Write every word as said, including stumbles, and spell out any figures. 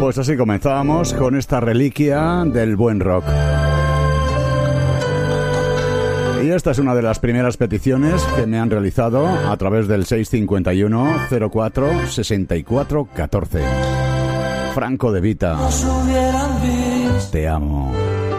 Pues así comenzábamos con esta reliquia del buen rock. Y esta es una de las primeras peticiones que me han realizado a través del seis cinco uno cero cuatro seis cuatro uno cuatro. Franco De Vita, te amo.